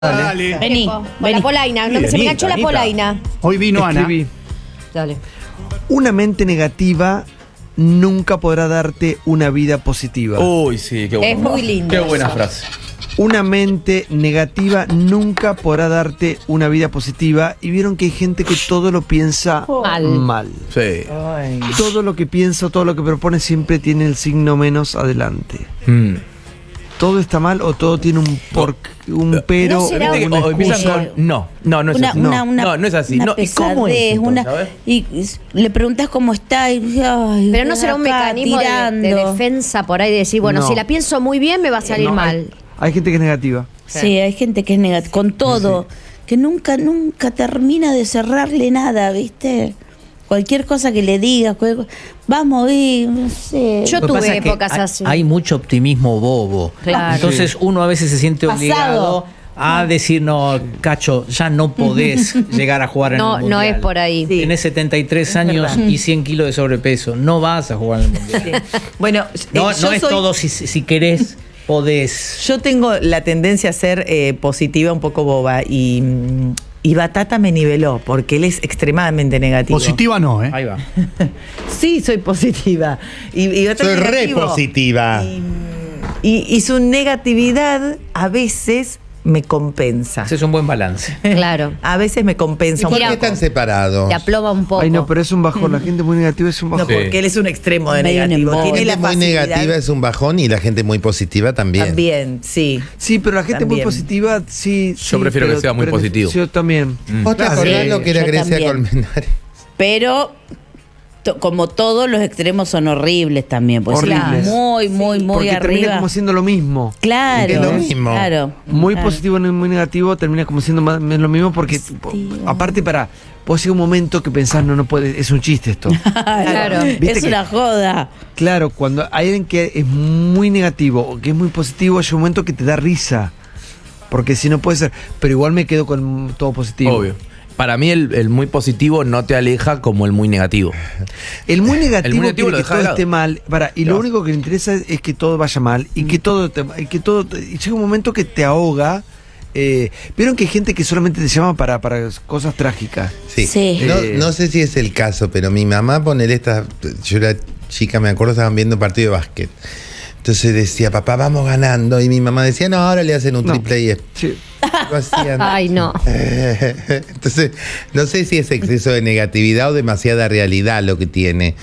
Dale. Vení, Con vení. la polaina, no, se me enganchó la polaina. Hoy vino Ana. Escribí. Dale. Una mente negativa nunca podrá darte una vida positiva. Uy, sí, qué buena Es muy lindo Qué buena eso. frase. Una mente negativa nunca podrá darte una vida positiva. Y vieron que hay gente que todo lo piensa mal. Sí. Todo lo que piensa, todo lo que propone siempre tiene el signo menos adelante. Mm. Todo está mal o todo tiene un pero. ¿No será Viste que una o empiezan excusa? con no es así. No. No es así. Una No, ¿y cómo es pesadez, entonces, una, sabes? y le preguntas cómo está y ay, Pero no será un acá mecanismo de defensa por ahí de decir, bueno, No. si la pienso muy bien me va a salir No, mal. Hay gente que es negativa. Sí, hay gente que es negativa con todo, que nunca termina de cerrarle nada, ¿viste? Cualquier cosa que le digas, vamos, no sé. Yo Lo que tuve pasa es que épocas hay, así. hay mucho optimismo bobo. Claro. Entonces uno a veces se siente Pasado. obligado a decir, no, Cacho, ya no podés llegar a jugar en el No, Mundial. no es por ahí. Sí. Tenés 73 años y 100 kilos de sobrepeso. No vas a jugar en el Mundial. Bueno, No, yo no es soy- todo si querés, podés. Yo tengo la tendencia a ser positiva, un poco boba, y Batata me niveló, porque él es extremadamente negativo. Positiva no, ¿eh? Ahí va. Sí, soy positiva. Y Batata Soy es re negativo. positiva. Y su negatividad a veces me compensa. Ese es un buen balance. Claro. A veces me compensa ¿Y un por Mira, qué están separados? Te aploma un poco. Ay, no, pero es un bajón. La gente muy negativa es un No, bajón. porque él es un extremo de Medio negativo. embole. Tiene Gente la muy facilidad. negativa es un bajón y la gente muy positiva también. También, sí. Sí, pero la gente muy También. positiva, sí. Yo prefiero que sea muy positivo. Yo también. ¿Vos te Claro, acordás sí, lo que era yo Grecia también. Colmenares? Pero como todos los extremos son horribles también, pues Horribles. muy Porque termina arriba. como siendo lo mismo. Claro, Es lo mismo. claro. Muy Claro. positivo y muy negativo termina como siendo más lo mismo porque aparte vos llega un momento que pensás no puede, es un chiste esto. Claro. Viste Es que- una joda. Claro, cuando hay alguien que es muy negativo o que es muy positivo, llega un momento que te da risa. Porque si no puede ser, pero igual me quedo con todo positivo. Obvio. Para mí el muy positivo no te aleja como el muy negativo. El muy negativo, El muy negativo quiere lo que deja todo de lado. esté mal. Y lo único que le interesa es que todo vaya mal y que todo y llega un momento que te ahoga. Vieron que hay gente que solamente te llama para cosas trágicas. Sí. Sí. No sé si es el caso, pero mi mamá, ponele yo era chica, me acuerdo, estaban viendo partido de básquet. Entonces decía, papá, vamos ganando. Y mi mamá decía, no, ahora le hacen un No. triple y Sí. lo hacían. Ay, no. Entonces, no sé si es exceso de negatividad o demasiada realidad lo que tiene.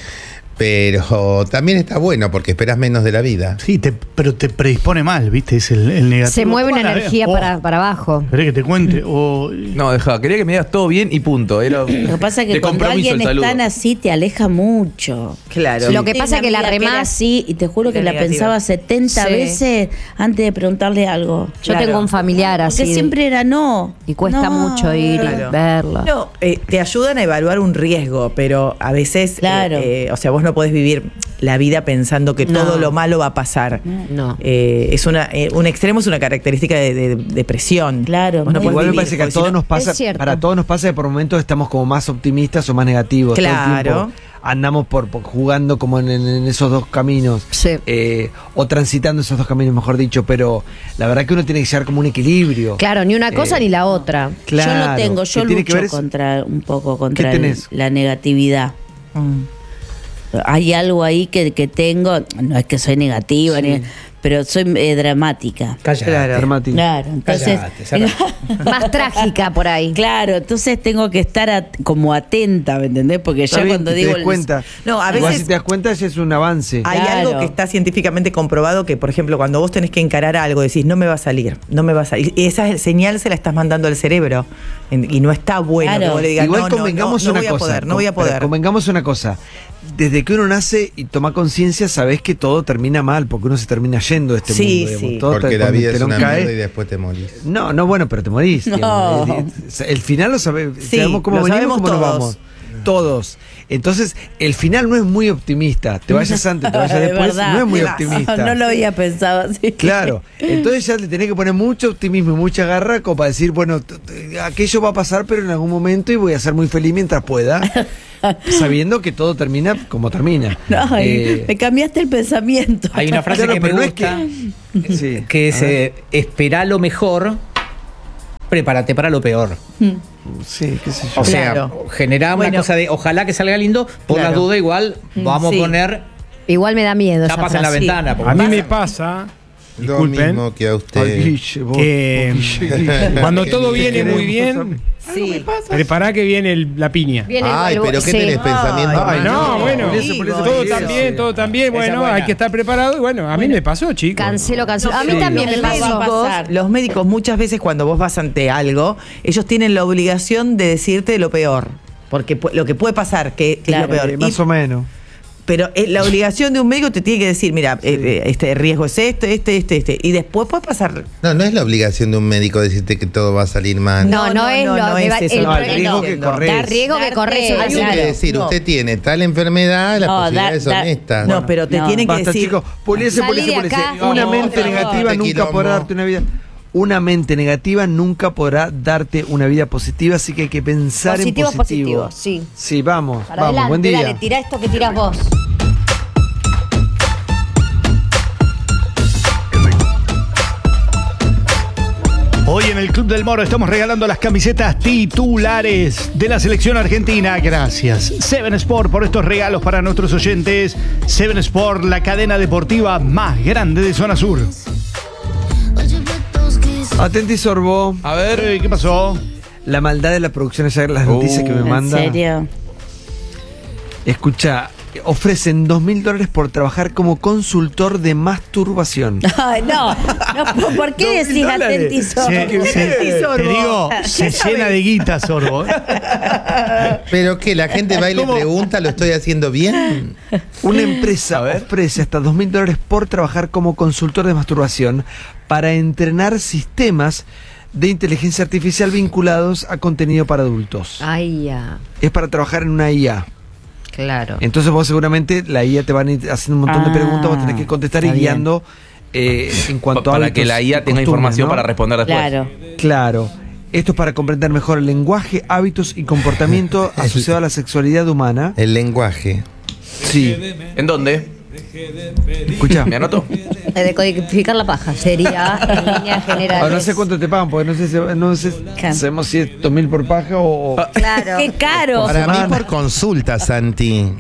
Pero también está bueno porque esperas menos de la vida. Sí, pero te predispone mal, ¿viste? Es el negativo. Se mueve una Toda la energía vida. para abajo. ¿Querés que te cuente? No, deja, quería que me digas todo bien y punto. Era Lo que pasa es que de cuando compromiso alguien el es saludo. tan así te aleja mucho. Claro. Lo que Tengo pasa es que la una amiga remás- era así y te juro que Era la negativa. pensaba 70 Sí. veces antes de preguntarle algo. Yo Claro. tengo un familiar Porque así. siempre era no. Y cuesta No. mucho ir Claro. y verlo. No, te ayudan a evaluar un riesgo, pero a veces, Claro. o sea, vos no podés vivir la vida pensando que No. todo lo malo va a pasar. No. Es un extremo es una característica de depresión. Claro, Vos no muy podés Igual me vivir, parece que a porque si todos no- nos pasa, Es cierto. para todos nos pasa que por momentos estamos como más optimistas o más negativos. Todo el Claro. tiempo andamos por jugando como en esos dos caminos. Sí. O transitando esos dos caminos, mejor dicho. Pero la verdad que uno tiene que llegar como un equilibrio. Claro, ni una cosa ni la otra. Claro. Yo no tengo, yo ¿Qué tiene que lucho ver es- contra un poco contra ¿Qué tenés? la negatividad. Mm. Hay algo ahí que tengo, no es que soy negativa, pero soy dramática. Cállate. Dramático. Claro, entonces Cállate, cerrate. Más trágica por ahí. claro, entonces tengo que estar como atenta, ¿me entendés? Porque Está ya bien, cuando te digo das cuenta. No, a Igual veces- si te das cuenta ya es un avance. Hay Claro. algo que está científicamente comprobado que, por ejemplo, cuando vos tenés que encarar algo, decís, no me va a salir, no me va a salir. Y esa señal se la estás mandando al cerebro. Y no está bueno Claro. que vos le digas, Igual no, convengamos no una voy a cosa. poder, no voy a poder. Convengamos una cosa. Desde que uno nace y toma conciencia, sabés que todo termina mal, porque uno se termina yendo de este Sí, mundo. digamos. sí. Todo Porque la cuando vida el es telón una cae- mierda y después te morís. No, bueno, pero te morís. No. digamos. El final lo sabemos. Sí, Sabemos cómo lo venimos, sabemos cómo nos todos. vamos. Todos. Entonces, el final no es muy optimista. Te vayas antes, te vayas De después, verdad. no es muy Te vas. optimista. no lo había pensado así. Claro, entonces ya le tenés que poner mucho optimismo y mucha garra como para decir, bueno, aquello va a pasar, pero en algún momento y voy a ser muy feliz mientras pueda, sabiendo que todo termina como termina. Ay, me cambiaste el pensamiento. Hay una frase Claro, que me pero no es gusta, Sí. que es A ver. esperá lo mejor prepárate para lo peor. Sí, qué sé yo. O sea, Claro. generar una Bueno. cosa de ojalá que salga lindo, por Claro. la duda igual vamos Sí. a poner Igual me da miedo. esa tapas en la frase. ventana. porque A mí me pasa. pasa, Lo disculpen, mismo que a Ay, usted. Guille, vos, que Guille. cuando todo ¿Qué viene muy queremos? bien, Sí. prepará que viene la piña. Viene Ay, el- pero ¿qué sí. tenés pensamiento? Ay, No, bueno, por eso, todo sí, también, sí. todo también, Esa bueno, buena. hay que estar preparado y bueno, a mí me pasó, chicos. Cancelo. A mí Sí. también me Los pasó. médicos- pasar. Los médicos muchas veces cuando vos vas ante algo, ellos tienen la obligación de decirte lo peor. Porque lo que puede pasar, que Claro, es lo peor. Más o menos. Pero la obligación de un médico te tiene que decir, mira, este riesgo es este. Y después puede pasar. No, no es la obligación de un médico decirte que todo va a salir mal. No, no es lo que es va- eso. el No, el pro- riesgo que corres. Da riesgo que Darte- corres. Hay Hay Claro. que decir, No. usted tiene tal enfermedad, las No, posibilidades son estas. No, pero te No. tienen que Basta, decir. chicos. Police. Salí de acá. Una No, mente por favor. negativa Este nunca podrá quilombo. darte una vida. Una mente negativa nunca podrá darte una vida positiva, así que hay que pensar Positivo, en positivo. positivo, sí. Sí, vamos, Para vamos, adelante, buen día. dale, tirá esto que tirás vos. Hoy en el Club del Moro estamos regalando las camisetas titulares de la selección argentina. Gracias Seven Sport por estos regalos para nuestros oyentes. Seven Sport, la cadena deportiva más grande de Zona Sur. Atenti, Sorbo. A ver. ¿Qué pasó? La maldad de la producción, ayer las noticias que me ¿En manda. serio? Escucha, ofrecen $2.000 por trabajar como consultor de masturbación. Ay, no. ¿Por qué decís $2.000? atenti, Sorbo? Te digo, se llena de guita, Sorbo. Pero que la gente va y le pregunta, ¿lo estoy haciendo bien? Una empresa ofrece hasta $2.000 por trabajar como consultor de masturbación para entrenar sistemas de inteligencia artificial vinculados a contenido para adultos. Ay, ya. Es para trabajar en una IA. Claro. Entonces vos seguramente la IA te van a ir haciendo un montón de preguntas, vas a tener que contestar y está bien. guiando en cuanto a Para hábitos que la y IA tenga costumbres, información ¿no? para responder después. Claro. Claro. Esto es para comprender mejor el lenguaje, hábitos y comportamiento asociado a la sexualidad humana. El lenguaje. Sí. ¿En dónde? Escucha. ¿Me anoto? Decodificar la paja sería en líneas generales. Ahora no sé cuánto te pagan, porque no sé Claro. sabemos si es 2.000 por paja o... Claro. ¡Qué caro! Para mí por consulta, Santi.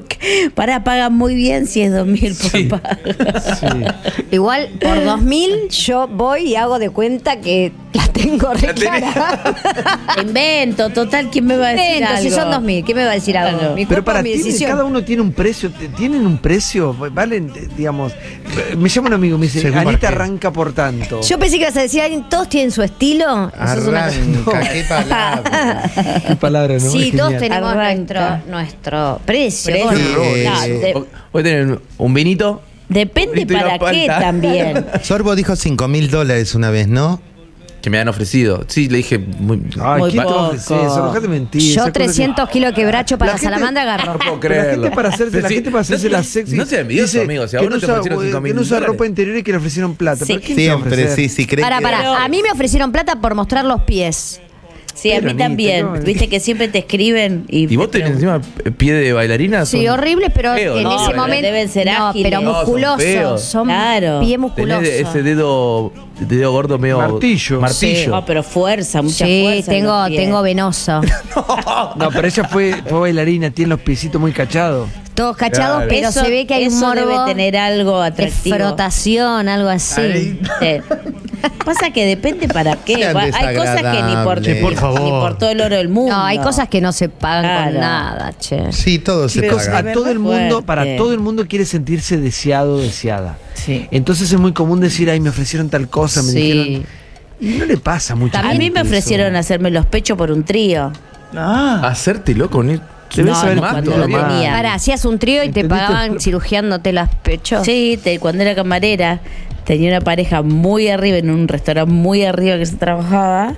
Pagan muy bien si es 2.000 por paga. Sí. Igual por 2000 yo voy y hago de cuenta que la tengo re clara. Invento, total, ¿quién me va a decir Invento, algo? si son 2000, ¿qué me va a decir algo? Claro. Mi Pero cuerpo, para mi ti, decisión. cada uno tiene un precio. ¿Tienen un precio? Valen, digamos... Me llama un amigo, me dice, Según Anita para qué. arranca por tanto. Yo pensé que ibas a decir alguien, todos tienen su estilo. Eso es una cosa. Arranca, qué palabra. Qué palabra, ¿no? Sí, Es todos genial. tenemos Arranca. nuestro precio. Precio. Bueno, No, Voy a tener un vinito. depende Ahorita para una qué palta. también. Sorbo dijo $5.000 una vez, ¿no? Que me han ofrecido. Sí, le dije. Ay, Muy ¿qué te poco. ofreces? Dejate mentir. yo Esas cosas 300 kilos quebracho para La gente- salamandra agarro. No puedo Pero la creerlo. gente para hacerse, Pero la sí, gente para hacerse no- la sexy. No sea envidioso, dice amigo. Si a que vos no te ofrecieron $5.000. que no usa ropa interior y que le ofrecieron plata. Sí. ¿Pero quién te va a Siempre, ofrecer? sí, cree Para, que... a mí me ofrecieron plata por mostrar los pies. Sí, a Pero, mí Anita, también. ¿qué? Viste que siempre te escriben y... ¿Y vos tenés encima pie de bailarina? Sí, Son horrible, pero feos, en ¿no? ese pero momento. deben ser no, ágiles. pero No, son musculosos. feos. Son Claro. pie musculoso. Tenés ese dedo gordo medio. Martillo. Martillo. No, pero fuerza, mucha Sí, fuerza. en los pies. tengo venoso. No, pero ella fue bailarina, tiene los piecitos muy cachados. Todos cachados, Claro. pero Eso- se ve que hay un eso morbo debe tener algo de atractivo. frotación, algo así. Sí. Pasa que depende para qué. Sean Hay cosas que ni por, desagradables. Por favor. ni por todo el oro del mundo. No, hay cosas que no se pagan Claro. con nada, che. Sí, todo se Chicos, paga. a todo el mundo, fuerte. para todo el mundo quiere sentirse deseado, deseada. Sí. Entonces es muy común decir, ay, me ofrecieron tal cosa, me Sí. dijeron. Y no le pasa mucho. A mí me ofrecieron hacerme los pechos por un trío. Ah, Hacértelo con él. debes No, haber no, cuando todavía. lo tenía. Para, hacías un trío y te ¿Entendiste? pagaban cirugiándote las pechos. Sí, cuando era camarera tenía una pareja muy arriba, en un restaurante muy arriba que se trabajaba.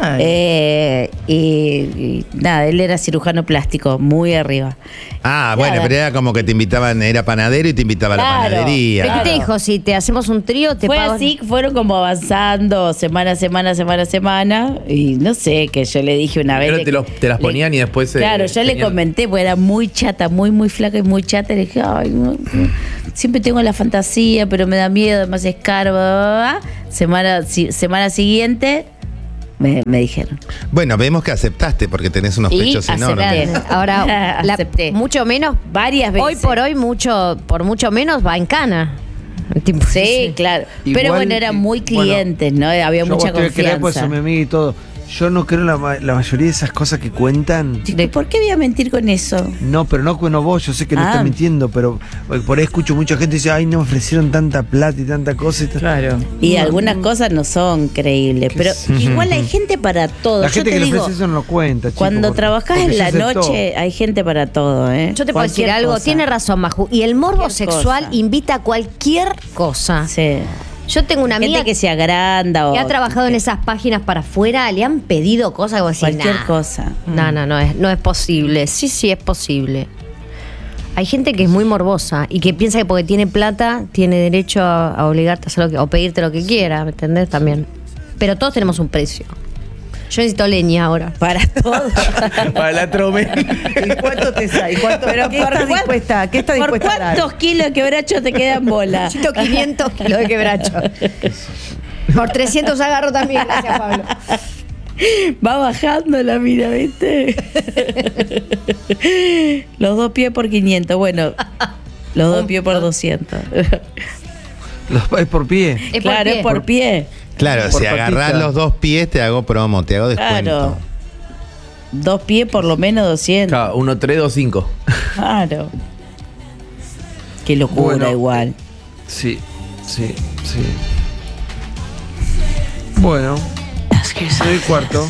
Ay. Y nada, él era cirujano plástico, muy arriba. Ah, bueno, Nada. pero era como que te invitaban, era panadero y te invitaba a la Claro. ¿Pero panadería. qué te dijo? Si te hacemos un trío, te Fue pago. así, fueron como avanzando semana a semana. Y no sé, que yo le dije una vez. Primero te las ponían y después, Claro, yo le tenían- comenté, porque era muy chata, muy flaca y muy chata. Y le dije, ay, siempre tengo la fantasía, pero me da miedo, además es caro. Bla, bla, bla. Semana siguiente, me dijeron. Bueno, vemos que aceptaste porque tenés unos Y pechos enormes. acepté. Ahora, Acepté. mucho menos, Varias veces. hoy por hoy, por mucho menos va en cana. Tipo, Sí, claro. Igual, Pero bueno, eran muy bueno, clientes, ¿no? Había Yo mucha vos te voy a creer, pues, confianza. mi amiga y todo. Yo no creo la mayoría de esas cosas que cuentan. Chico, ¿por qué voy a mentir con eso? No, pero no bueno vos, yo sé que no Ah. estás mintiendo, pero por ahí escucho mucha gente dice, ay, no me ofrecieron tanta plata y tanta cosa. Claro. Y algunas cosas no son creíbles, pero igual hay gente para todo. La Yo gente te que le digo, ofrece eso no lo cuenta, chico, cuando porque- trabajás porque en la ella aceptó. noche hay gente para todo, ¿eh? Yo te puedo decir Cualquier algo, cosa. tiene razón, Maju. Y el morbo Cualquier sexual cosa. invita a cualquier cosa. Sí. Yo tengo una amiga Gente que se agranda o que ha trabajado en esas páginas para afuera, le han pedido cosas como decir, cualquier "Nah". cosa. No es posible. Sí, es posible. Hay gente que es muy morbosa y que piensa que porque tiene plata tiene derecho a obligarte a hacer o pedirte lo que quiera, ¿me entendés? También. Pero todos tenemos un precio. Yo necesito leña ahora. Para todo. Para la trome. ¿Y cuánto te sale? Pero ¿Qué estás dispuesta? ¿Qué estás ¿Por dispuesta a dar? cuántos kilos de quebracho te quedan bola? Necesito 500 kilos de quebracho. Por 300 agarro también, gracias Pablo. Va bajando la mira, ¿viste? Los 2 pies por 500. Bueno, los 2 pies por 200. Es por pie. Es Claro, es por pie. Claro, Por si agarrás patita. los 2 pies, te hago promo, te hago descuento. Claro. 2 pies por lo menos 200. Claro, 1, 3, 2, 5. Claro. Qué locura Bueno, igual. Sí. Bueno. Soy cuarto.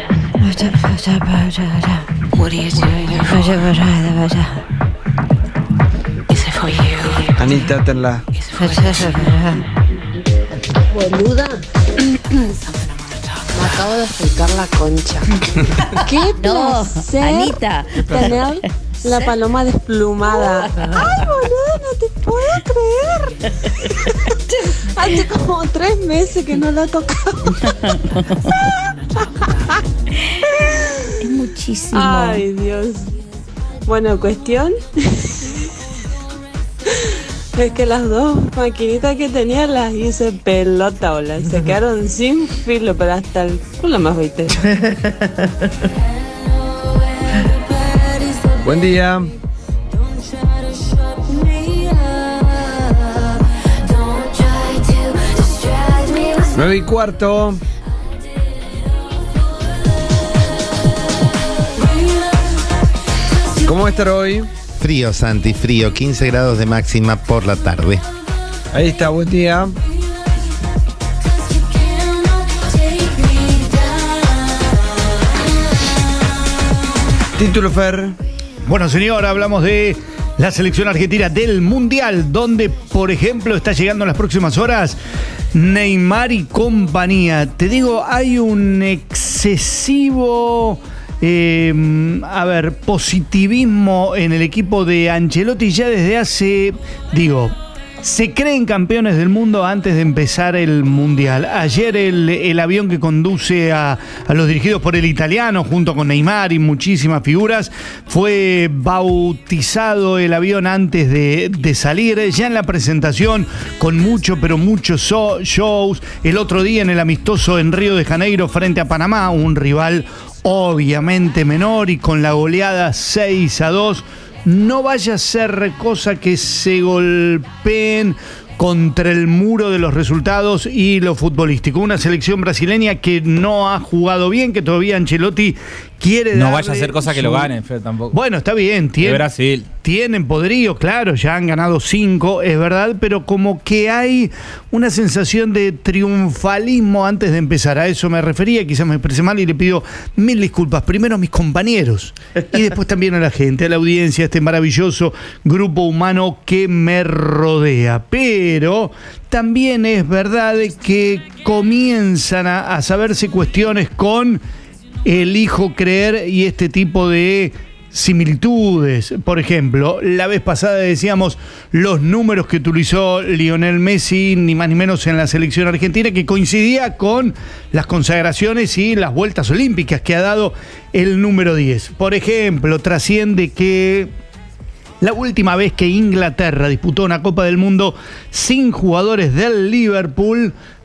Anita, tenla. Boluda. Me acabo de explicar la concha. Qué No, placer Anita. tener la paloma desplumada. Ay, boluda, no te puedo creer. Hace como 3 meses que no la tocaba. Es muchísimo. Ay, Dios. Bueno, cuestión es que las 2 maquinitas que tenía las hice pelota, bola. Se quedaron sin filo, pero hasta el culo más, viste. Buen día. Nueve y cuarto. ¿Cómo va a estar hoy? Frío, Santi, frío. 15 grados de máxima por la tarde. Ahí está, buen día. Título, Fer. Bueno, señor, hablamos de la selección argentina del Mundial, donde, por ejemplo, está llegando en las próximas horas Neymar y compañía. Te digo, hay un excesivo positivismo en el equipo de Ancelotti ya desde hace, se creen campeones del mundo antes de empezar el Mundial. Ayer el avión que conduce a los dirigidos por el italiano, junto con Neymar y muchísimas figuras, fue bautizado el avión antes de salir. Ya en la presentación, con muchos shows. El otro día en el amistoso en Río de Janeiro frente a Panamá, un rival obviamente menor y con la goleada 6-2. No vaya a ser cosa que se golpeen contra el muro de los resultados y lo futbolístico. Una selección brasileña que no ha jugado bien, que todavía Ancelotti quiere No darle vaya a ser cosa que su- lo ganen, Fer, tampoco. Bueno, está bien. De Brasil. Tienen poderío, claro, ya han ganado 5, es verdad, pero como que hay una sensación de triunfalismo antes de empezar. A eso me refería, quizás me expresé mal y le pido 1000 disculpas. Primero a mis compañeros y después también a la gente, a la audiencia, a este maravilloso grupo humano que me rodea. Pero también es verdad que comienzan a saberse cuestiones con elijo creer y este tipo de similitudes. Por ejemplo, la vez pasada decíamos los números que utilizó Lionel Messi, ni más ni menos en la selección argentina, que coincidía con las consagraciones y las vueltas olímpicas que ha dado el número 10. Por ejemplo, trasciende que la última vez que Inglaterra disputó una Copa del Mundo sin jugadores del Liverpool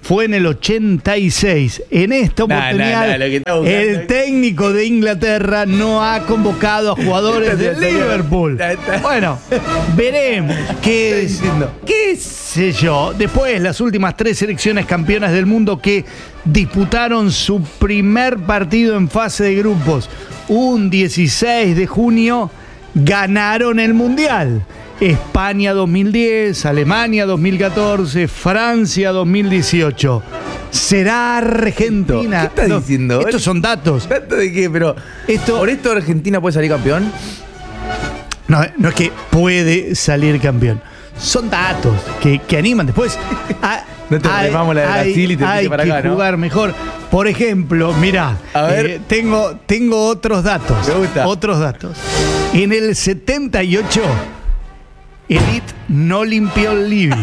fue en el 86. En esta oportunidad, lo que está buscando el es- técnico de Inglaterra no ha convocado a jugadores de Liverpool. Bueno, veremos qué sé yo. Después, las últimas 3 selecciones campeonas del mundo que disputaron su primer partido en fase de grupos un 16 de junio, ganaron el Mundial. España 2010, Alemania 2014, Francia 2018. ¿Será Argentina? ¿Qué estás diciendo? Estos son datos. ¿Dato de qué? Pero, ¿por esto Argentina puede salir campeón? No es que puede salir campeón. Son datos que animan. Después No te remamos la de Brasil y te hay fuiste para que acá, ¿no? jugar mejor. Por ejemplo, mirá, A ver. tengo otros datos. Me gusta. Otros datos. En el 78, Elite no limpió el living.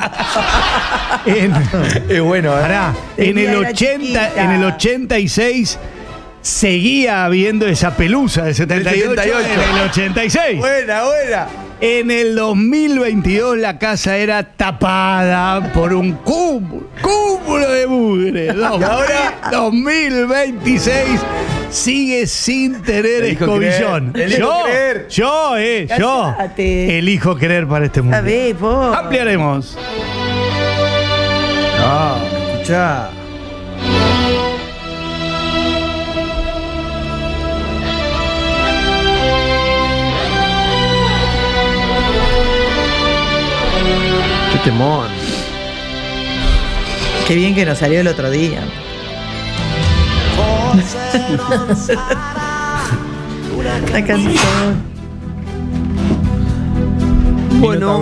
Es bueno, ¿eh? Pará, en Tenía el la 80, chiquita. en el 86 seguía habiendo esa pelusa del 78, Del 78. en el 86. Buena. En el 2022 la casa era tapada por un cúmulo de mugre. Y ahora 2026 sigue sin tener Elijo escobillón. creer, elijo creer. Yo Cállate. elijo creer para este mundo. A ver, vos. Ampliaremos. No, escuchá. Qué temón. Qué bien que nos salió el otro día. La canción. Bueno,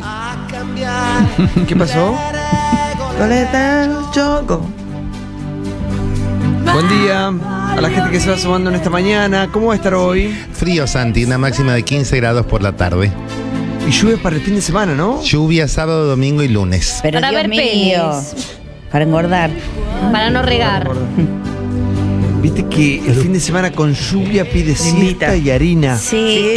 ¿qué pasó? Coleta Choco. Buen día a la gente que se va sumando en esta mañana. ¿Cómo va a estar hoy? Frío, Santi, una máxima de 15 grados por la tarde. Y lluvias para el fin de semana, ¿no? Lluvia sábado, domingo y lunes. Pero Para Dios ver mío, pelis. para engordar. Para no regar. Viste que el fin de semana con lluvia pide Invita. siesta y harina. Sí.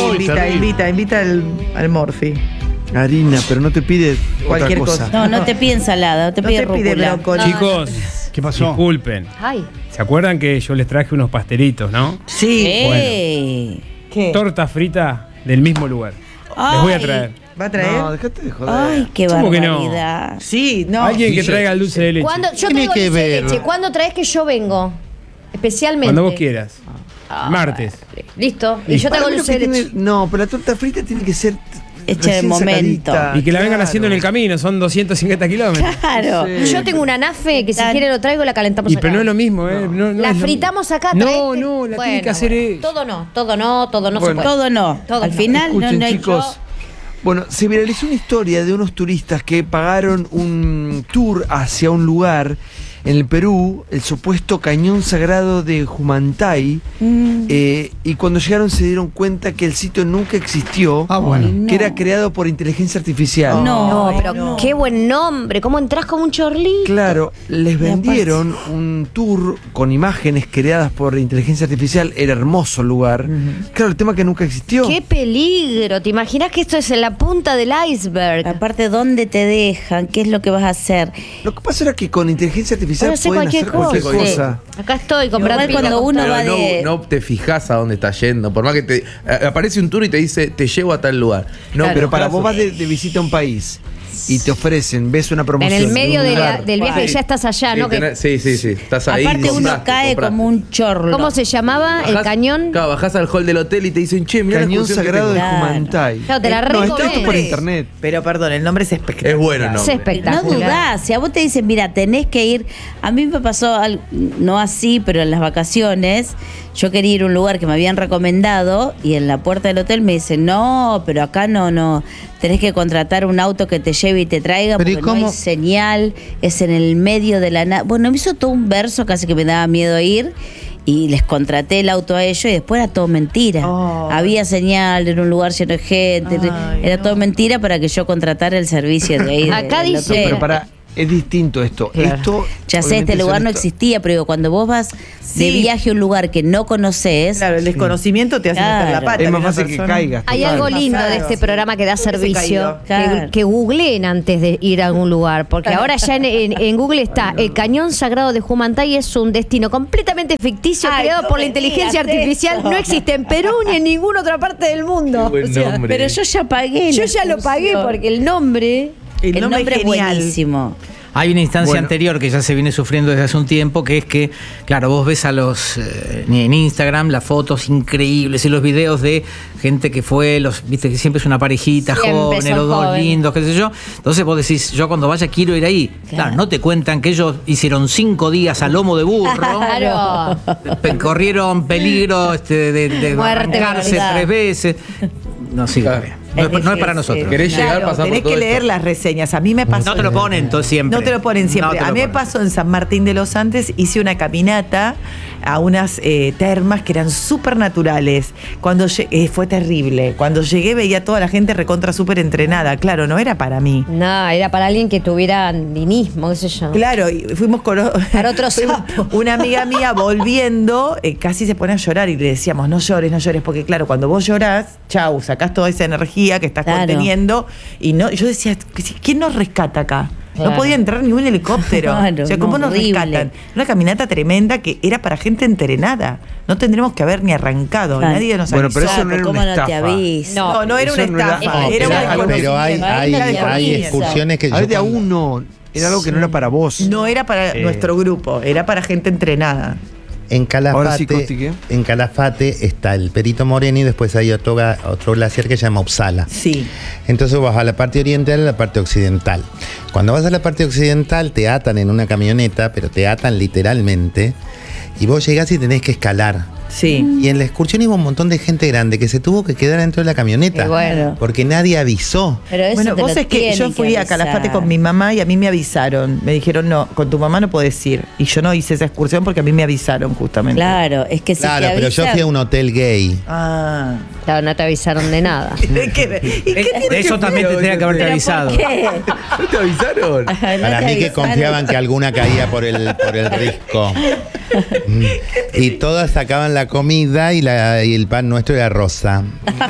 Invita al Morphy. Harina, pero no te pide Cualquier otra cosa. cosa. No, no te pide ensalada, no te No pide te pide rúcula. brócoli. Chicos, ¿Qué pasó? disculpen. Ay, ¿Se acuerdan que yo les traje unos pastelitos, no? Sí. Ey. ¿Qué? Torta frita del mismo lugar. Les voy a traer. ¿Va a traer? No, dejate de joder. Ay, qué ¿Cómo que no? barbaridad. Sí, no. Alguien que sí, traiga el dulce de leche. ¿cuándo? Yo Tiene traigo que dulce de ver. leche. ¿Cuándo traes que yo vengo? Especialmente. Cuando vos quieras. Martes. Listo. Y yo Para traigo mí lo dulce que de leche. tiene- No, pero la torta frita tiene que ser Hecha de recién momento. sacadita. Y que la vengan Claro. haciendo en el camino, son 250 kilómetros. Claro. Sí. Yo tengo una nafe que si Tan- quiere lo traigo y la calentamos Y acá. pero no es lo mismo, ¿eh? No La es lo- fritamos acá. No, traete. no, la tiene Bueno, que hacer bueno. ella. Todo no se Bueno. puede. Todo no. Todo Al no. final Escuchen, no hay chicos. Bueno, se viralizó una historia de unos turistas que pagaron un tour hacia un lugar en el Perú, el supuesto cañón sagrado de Humantay, y cuando llegaron se dieron cuenta que el sitio nunca existió, Ah, bueno. No. que era creado por inteligencia artificial. No. No, pero qué buen nombre. ¿Cómo entras como un chorlito? Claro, les aparte- vendieron un tour con imágenes creadas por inteligencia artificial, era hermoso el lugar. Claro, el tema que nunca existió. Qué peligro. ¿Te imaginas que esto es en la punta del iceberg? Aparte, ¿dónde te dejan? ¿Qué es lo que vas a hacer? Lo que pasa era que con inteligencia artificial Puedo hacer pueden cualquier hacer cualquier cosa. cosa. Acá estoy con Igual Brad Pitt. cuando uno Pero va de... no te fijas a dónde estás yendo. Por más que te aparece un tour y te dice, te llevo a tal lugar. No, Claro. Pero para caso- vos vas de visita a un país y te ofrecen, ves una En promoción. el medio de un lugar. del viaje ya estás allá, Sí, ¿no? Que- sí. Estás ahí. Aparte uno compraste, cae compraste. como un chorro. ¿Cómo se llamaba? ¿El Bajás- cañón? Claro, bajás al hall del hotel y te dicen, che, mira Cañón Sagrado de Claro. Humantay. Claro, te la No, está recomés. hecho por internet. Pero perdón, el nombre es espectacular. Es bueno, ¿no? Es No espectacular. dudás, si a vos te dicen, mira, tenés que ir. A mí me pasó, no así, pero en las vacaciones, yo quería ir a un lugar que me habían recomendado y en la puerta del hotel me dicen, no, pero acá no, tenés que contratar un auto que te lleve y te traiga Pero ¿y porque no hay cómo? señal, es en el medio de la nada. Bueno, me hizo todo un verso, casi que me daba miedo ir. Y les contraté el auto a ellos y después era todo mentira. Oh. Había señal, era un lugar lleno de gente, Ay, era no. todo mentira para que yo contratara el servicio de ahí. Acá del dice- hotel. Pero para es distinto esto. Claro. Esto Ya sé, obviamente este lugar son no esto- existía, pero digo, cuando vos vas de Sí. viaje a un lugar que no conoces, Claro, el desconocimiento te hace meter la Claro. pata. Es más una fácil que persona- caigas. Hay Total. algo lindo de Pasado, este sí. programa que da Hubiese servicio, caído. Claro. que googleen antes de ir a algún lugar, porque ahora ya en Google está, el Cañón Sagrado de Humantay es un destino completamente ficticio Ay, creado no por la me inteligencia digas artificial, eso. no existe en Perú ni en ninguna otra parte del mundo. Buen nombre. pero yo ya pagué. Yo la ya lo pagué excursión. porque el nombre... El nombre es genial. buenísimo. Hay una instancia Bueno. anterior que ya se viene sufriendo desde hace un tiempo, que es que, claro, vos ves a los en Instagram las fotos increíbles y los videos de gente que fue, viste que siempre es una parejita Siempre joven, son los dos jóvenes. lindos, qué sé yo. Entonces vos decís, yo cuando vaya quiero ir ahí. Claro, no te cuentan que ellos hicieron 5 días a lomo de burro, Claro. corrieron peligro de Muerte, arrancarse verdad. 3 veces. No, sí, Claro. no es para nosotros. ¿Querés llegar, Claro, pasar por tenés todo que leer esto? las reseñas. A mí me pasó. No te lo ponen todo siempre. No te lo ponen siempre. No te lo A mí me ponen. pasó en San Martín de los Andes, hice una caminata a unas termas que eran súper naturales. Fue terrible. Cuando llegué veía a toda la gente recontra súper entrenada. Claro, no era para mí. No, era para alguien que tuviera andinismo, qué sé yo. Claro, y fuimos con Para otro fuimos- sapo. una amiga mía volviendo, casi se pone a llorar y le decíamos, no llores, porque claro, cuando vos llorás, chau, sacás toda esa energía que estás Claro. conteniendo y no, yo decía, ¿quién nos rescata acá? Claro. No podía entrar ni un helicóptero. Claro, o sea, ¿cómo no, nos horrible. rescatan? Una caminata tremenda que era para gente entrenada. No tendremos que haber ni arrancado. Claro. Nadie nos Bueno, avisó. pero eso no era ¿Cómo una no te estafa. aviso? No era una Eso no era- estafa. No, era pero, una pero hay desconocimiento. excursiones que A ver, yo de a cuando- uno. Era algo que no era para vos. No era para nuestro grupo, era para gente entrenada. En Ahora sí, Calafate, Costi, ¿qué? en Calafate está el Perito Moreno y después hay otro glaciar que se llama Uppsala. Sí. Entonces vas a la parte oriental y a la parte occidental. Cuando vas a la parte occidental te atan en una camioneta, pero te atan literalmente, y vos llegás y tenés que escalar. Sí. Y en la excursión iba un montón de gente grande que se tuvo que quedar dentro de la camioneta. Y bueno. Porque nadie avisó. Pero eso Bueno, te vos lo es que tienen yo fui a avisar. Calafate con mi mamá y a mí me avisaron. Me dijeron, no, con tu mamá no podés ir. Y yo no hice esa excursión porque a mí me avisaron justamente. Claro, es que si Claro, te pero yo avisan- fui a un hotel gay. Ah. Claro, no te avisaron de nada. ¿Y qué tiene De eso que también ver? tendría que haberte ¿Pero avisado. por qué? ¿No te avisaron? No Para te mí que avisaron. confiaban que alguna caía por el risco. Y todas sacaban la comida y el pan nuestro era rosa.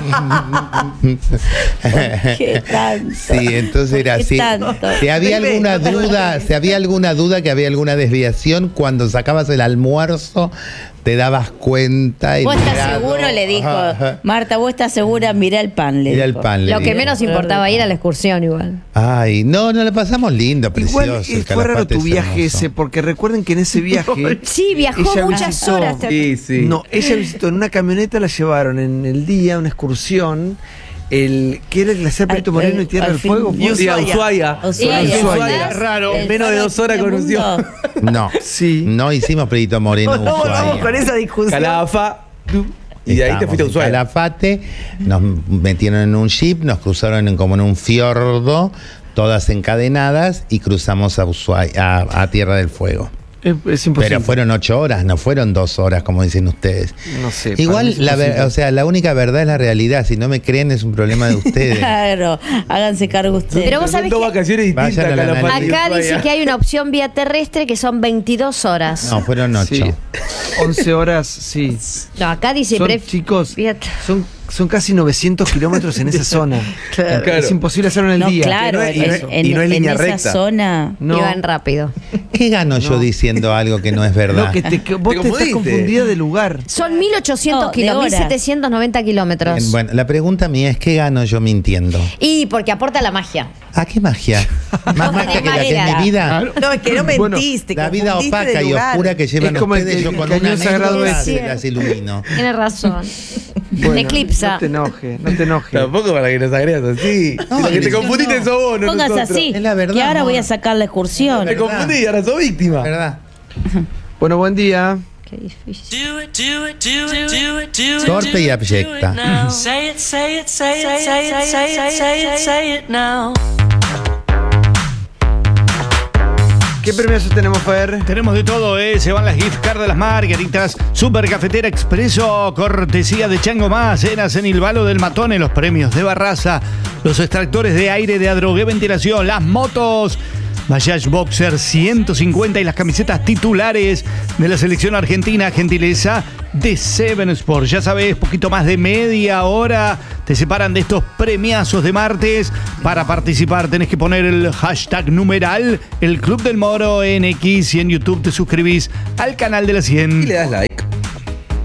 ¿Qué tanto? Sí, entonces era ¿Qué así. tanto? Si había alguna duda que había alguna desviación, cuando sacabas el almuerzo, te dabas cuenta. Y ¿Vos estás mirá, seguro? no. Le dijo, Ajá. Mira, ¿vos estás segura? Mirá el pan, le Mira el dijo. pan. le Lo que digo. menos importaba ir a la excursión igual. Ay, no la pasamos lindo, precioso. Igual el fue raro Calafate tu es viaje hermoso. ese, porque recuerden que en ese viaje. Sí, viajó ella muchas visitó- horas. Sí, sí. No, ella visitó en una camioneta, la llevaron en el día, una excursión. ¿Qué era el glaciar Perito Moreno y Tierra al del fin- Fuego? y Sí, a Ushuaia. Ushuaia. Raro. El Menos de faro 2 horas del conoció. mundo. No, Sí. no hicimos Perito Moreno. No volvamos Ushuaia. con esa discusión. Calafa. Y de ahí te Estábamos fuiste a en Ushuaia. Calafate, nos metieron en un jeep, nos cruzaron como en un fiordo, todas encadenadas, y cruzamos a Ushuaia, a Tierra del Fuego. Es imposible. Pero fueron 8 horas, no fueron 2 horas, como dicen ustedes. No sé. para mí Igual, es imposible. o sea, la única verdad es la realidad. Si no me creen, es un problema de ustedes. Claro, háganse cargo ustedes. Pero vos Son sabés dos que vacaciones distintas. Vayan a la Calafate y acá Ushuaia. dice que hay una opción vía terrestre que son 22 horas. No, fueron 8. Sí. 11 horas, sí. No, acá dice Son, chicos, Fíjate. son casi 900 kilómetros en esa zona. Claro. Es imposible hacerlo en el No, día. claro, Que no es- en y no es línea esa recta. zona. No, Iban rápido. ¿Qué gano yo diciendo algo que no es verdad? no, que vos te estás confundiste. confundida de lugar. Son 1800 No, de kilómetros, hora. 1790 kilómetros. Bien, bueno, la pregunta mía es: ¿qué gano yo mintiendo? Y porque aporta la magia. ¿A qué magia? ¿Más magia que la que es mi vida? No, es que no Bueno, mentiste. La vida confundiste opaca de y lugar. oscura que llevan Es como el ustedes, que- yo el con cañón una sagrado anécdota ese. las ilumino. Tienes razón. Bueno, Eclipsa. No te enojes, no te enojes. Tampoco para que nos agregas así. No, Lo que te yo confundiste no. sos vos, no Póngase nosotros. así. Es la verdad, que ahora amor. voy a sacar la excursión. Te confundí, ahora sos víctima. ¿Verdad? Bueno, buen día. Qué difícil. Torpe y abyecta. ¿Qué premios tenemos, Fer? Tenemos de todo, ¿eh? Se van las gift cards de las margaritas. Super Cafetera Expreso, cortesía de Chango Más, cenas en el Valo del Matone, los premios de Barraza, los extractores de aire de Adrogué Ventilación, las motos Bayash Boxer 150 y las camisetas titulares de la selección argentina, gentileza de Seven Sports. Ya sabes, poquito más de media hora te separan de estos premiazos de martes. Para participar tenés que poner el hashtag numeral El Club del Moro en X y en YouTube te suscribís al canal de la 100. Y le das like.